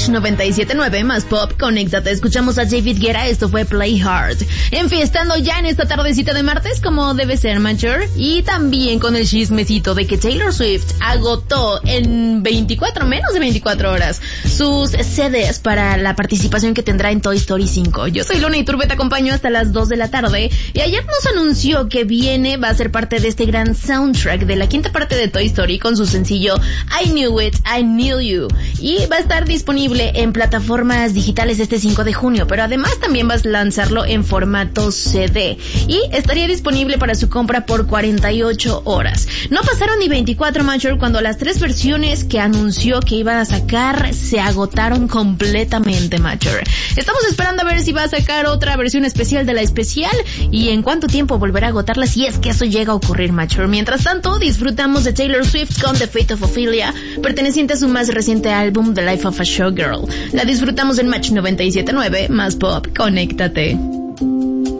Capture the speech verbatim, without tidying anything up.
Match noventa y siete punto nueve más Pop, conéctate. Escuchamos a David Guetta, esto fue Play Hard. Enfiestando ya en esta tardecita de martes como debe ser, Mature. Y también con el chismecito de que Taylor Swift agotó en veinticuatro, menos de veinticuatro horas, sus C Ds para la participación que tendrá en Toy Story cinco. Yo soy Luna Iturbe, te acompaño hasta las dos de la tarde. Y ayer nos anunció que viene, va a ser parte de este gran soundtrack de la quinta parte de Toy Story con su sencillo I Knew It, I Knew You. Y va a estar disponible en plataformas digitales este cinco de junio, pero además también vas a lanzarlo en formato C D. Y estaría disponible para su compra por cuarenta y ocho horas. No pasaron ni veinticuatro, Mature, cuando las tres versiones que anunció que iba a sacar se agotaron completamente, Mature. Estamos esperando a ver si va a sacar otra versión especial de la especial y en cuánto tiempo volverá a agotarla, si es que eso llega a ocurrir, Mature. Mientras tanto, disfrutamos de Taylor Swift con The Fate of Ophelia, perteneciente a su más reciente álbum The Life of a Showgirl. La disfrutamos en Match noventa y siete punto nueve más Pop, conéctate.